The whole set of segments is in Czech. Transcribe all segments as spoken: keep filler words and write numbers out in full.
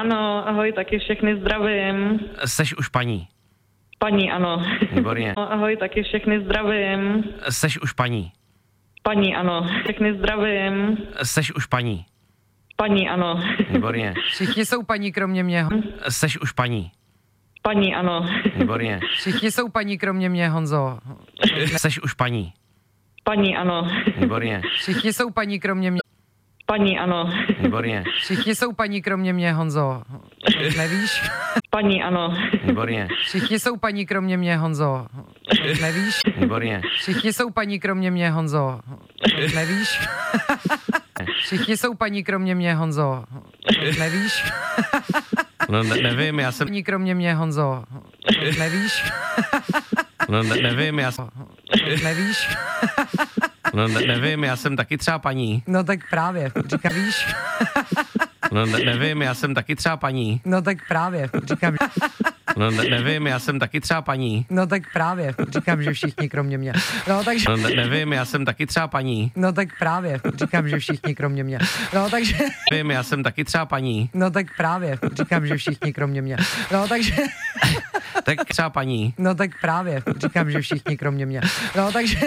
Ano, ahoj, taky všechny zdravím. Seš už paní. Paní, ano. Výborně. No, ahoj, taky všechny zdravím. Seš už paní. Paní, ano. Všechny zdravím. Seš už paní. Paní, ano. Výborně. Všichni jsou paní, kromě mě. Seš už paní. Paní, ano. Výborně. Všichni jsou paní, kromě mě, Honzo. Seš už paní. Paní, ano. Výborně. Všichni jsou paní, kromě mě. Paní, ano. Výborně. Všichni jsou paní, kromě mě, Honzo. Nevíš? Paní, ano. Výborně. Všichni jsou paní, kromě mě, Honzo. Nevíš? Výborně. Všichni jsou paní, kromě mě, Honzo. Nevíš? Všichni jsou paní, kromě mě, Honzo. Nevíš? No ne, nevím, já jsem... Paní, kromě mě, Honzo. Nevíš? No ne, nevím, já jsem... Nevíš? No ne, nevím, já jsem taky třeba paní. No tak právě, říkám, víš? No ne, nevím, já jsem taky třeba paní. No tak právě, říkám, No ne, nevím, já jsem taky třeba paní. no tak právě, říkám, že všichni kromě mě. No takže, No ne, nevím, já jsem taky třeba paní. no tak právě, říkám, že všichni kromě mě. No takže, Nevím, já jsem taky třeba paní. no tak právě, říkám, že všichni kromě mě. No takže, Tak třeba paní. no tak právě, říkám, že všichni kromě mě. No takže,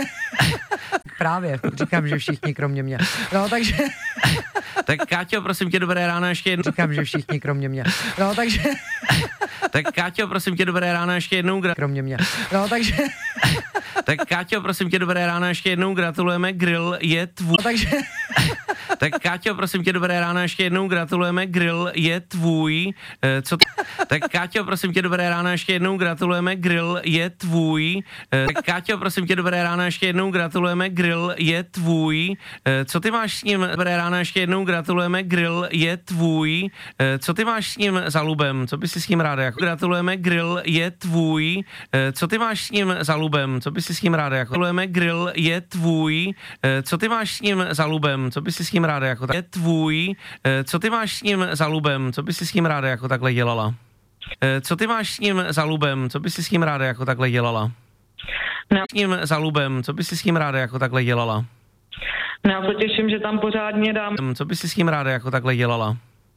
právě, říkám, že všichni kromě mě. No takže, Tak Káťo, prosím tě, dobré ráno ještě jednou. říkám, že všichni kromě mě. No takže, Tak Káťo, prosím tě, dobré ráno ještě jednou. Gra- kromě mě. No takže, tak Káťo, prosím tě, dobré ráno ještě jednou. Gratulujeme, grill je tvůj. no takže, Tak Káťo, prosím tě, dobré ráno ještě jednou. Gratulujeme, grill je tvůj. E, co t- tak Káťo, prosím tě, dobré ráno ještě jednou. Gratulujeme, grill je tvůj. E, tak Káťo, prosím tě, dobré ráno ještě jednou. Gratulujeme, grill je tvůj. E, co ty máš s ním? Dobré ráno ještě jednou. Gratulujeme, grill je tvůj. E, co ty máš s ním za lubem? Co bys si s ním ráda? Jako? Gratulujeme, grill je tvůj. E, co ty máš s ním za lubem? Co bys si s ním ráda? Jako? Gratulujeme, grill je tvůj. E, co ty máš s ním za lubem? Co bys si s ním ráda? Jako? Je tvůj. E, co ty máš s ním za lubem? Co bys si s ním ráda jako takhle dělala? E, co ty máš s ním za lubem? Co bys si s ním ráda jako takhle dělala? No. S ním za lubem, co bys si s ním ráda jako takhle dělala? No, já se těším, že tam pořádně dám. Co bys si s ním ráda jako takhle dělala?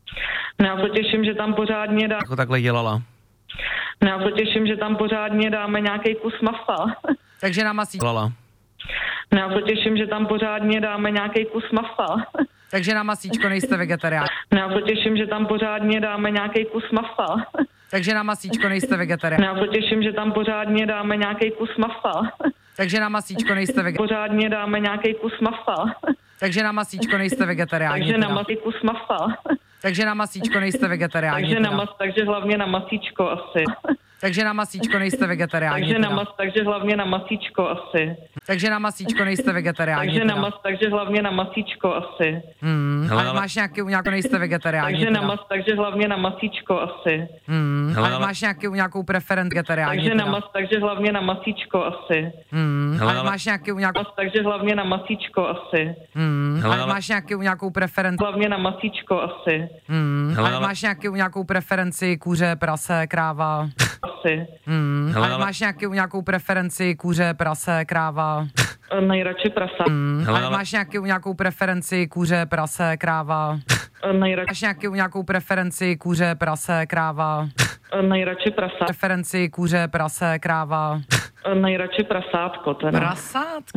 No, já se těším, že tam pořádně dám. Jako takhle dělala? No, já se těším, že tam pořádně dáme nějaký kus masa. takže na masíčko, Dělala. No, já se těším, že tam pořádně dáme nějaký kus masa. takže na masíčko nejste vegetarián. No, já se těším, že tam pořádně dáme nějaký kus masa. Takže na masíčko nejste vegetarián. No, já se těším, že tam pořádně dáme nějaký kus masa. Takže na masíčko nejste vegetarián. Pořádně dáme nějaký kus masa. Takže na masíčko nejste vegetarián. Takže na masí kus masa. Takže na masíčko nejste vegetarián. Takže na mas, takže hlavně na masíčko asi. Takže na masíčko nejste vegetarián. Takže na mas, takže hlavně na masíčko asi. Takže na masíčko nejste vegetarián. Takže na mas, takže hlavně na masíčko asi. Hmm, Hele, ale ale- máš nějaký, nějakou nejste vegetarián. Takže na mas, takže hlavně na masíčko asi. Hmm, Hele, ale ale- máš nějaký, nějakou preferenci vegetarián. Takže na mas, takže hlavně na masíčko asi. Hmm, Hele, ale ale- máš nějaký, nějakou, Mas, takže hlavně na masíčko asi. hmm, Hele, ale ale- máš nějaký, nějakou preferenci. Hlavně na masíčko asi. Hmm, Hele, ale ale- máš nějaký, nějakou preferenci kuře, prase, kráva. Asi. Hmm, Hele, ale ale- máš nějaký, nějakou preferenci kuře, prase, kráva. Nejradši prasa. Hmm, Hele, ale ale- máš nějaký, nějakou preferenci kuře, prase, kráva. Nejradši, Máš nějaký, nějakou preferenci kuře, prase, kráva. nejradši prasa. Preferenci kuře, prase, kráva. Nejradši prasátko teda. Prasátko.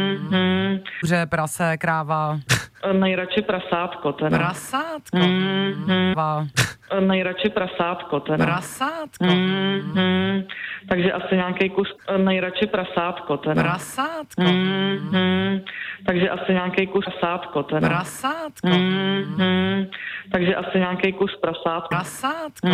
Mhm. Kuře, prase, kráva. Nejradši prasátko teda. Prasátko. Mhm. Kráva. Nejradši prasátko teda. Prasátko. Mhm. Takže asi nějaký kus. Nejradši prasátko teda. Prasátko. Mhm. Takže asi nějaký kus prasátko teda. Prasátko. Mhm. Takže asi nějaký kus prasátko. Prasátko.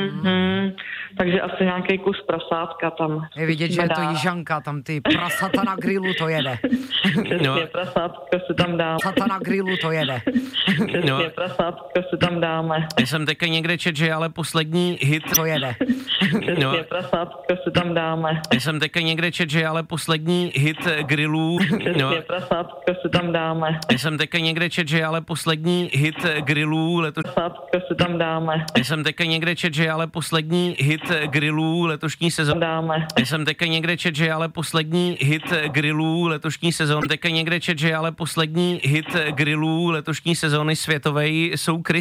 Mhm. Takže asi nějaký kus prasátka tam. Je vidět, že je to dá. jižanka, tam ty prasata na grilu to jede. Přesně, No. prasátka si tam dáme. Prasata na grilu to jede. Přesně, No. prasátka si tam dáme. Já jsem teďka někde čet, že ale poslední hit... To jede. Přesně, No. prasátka si tam dáme. Já jsem teďka někde čet, že ale poslední hit grillů... No. Přesně, prasátka si tam dáme. Já jsem teďka někde čet, že ale poslední hit grillů letos... Prasátka si tam dáme. Já jsem teďka někde čet, že ale poslední hit grillů letošní sezon... Dáme. Já jsem teďka někde čet, že ale poslední hit grillů letošní sezon... Teďka někde čet, že ale poslední hit grillů letošní sezóny světové jsou Chris